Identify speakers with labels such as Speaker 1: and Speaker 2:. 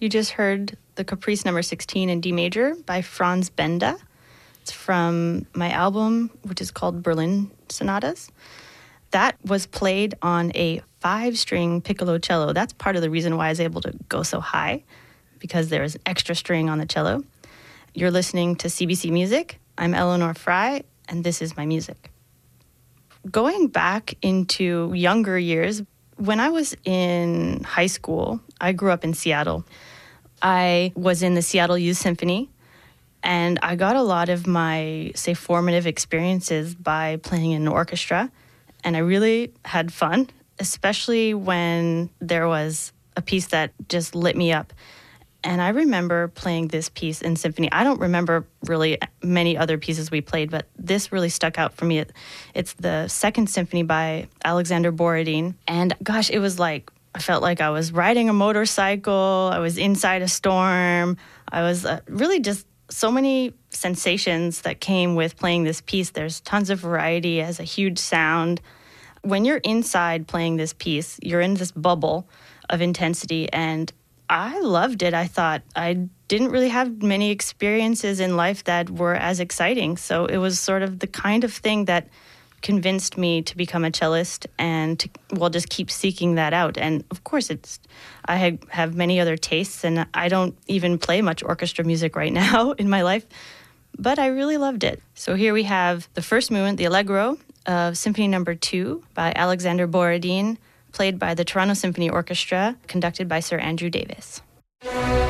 Speaker 1: You just heard the Caprice number 16 in D major by Franz Benda. It's from my album, which is called Berlin Sonatas. That was played on a 5-string piccolo cello. That's part of the reason why I was able to go so high, because there was an extra string on the cello. You're listening to CBC Music. I'm Eleanor Fry, and this is my music. Going back into younger years, when I was in high school, I grew up in Seattle. I was in the Seattle Youth Symphony, and I got a lot of my, say, formative experiences by playing in an orchestra, and I really had fun, especially when there was a piece that just lit me up. And I remember playing this piece in symphony. I don't remember really many other pieces we played, but this really stuck out for me. It's the Second Symphony by Alexander Borodin. And gosh, it was like, I felt like I was riding a motorcycle. I was inside a storm. I was really just so many sensations that came with playing this piece. There's tons of variety. It has a huge sound. When you're inside playing this piece, you're in this bubble of intensity, and I loved it. I thought I didn't really have many experiences in life that were as exciting. So it was sort of the kind of thing that convinced me to become a cellist and to, just keep seeking that out. And of course, I have many other tastes, and I don't even play much orchestra music right now in my life, but I really loved it. So here we have the first movement, the Allegro of Symphony Number 2 by Alexander Borodin, played by the Toronto Symphony Orchestra, conducted by Sir Andrew Davis.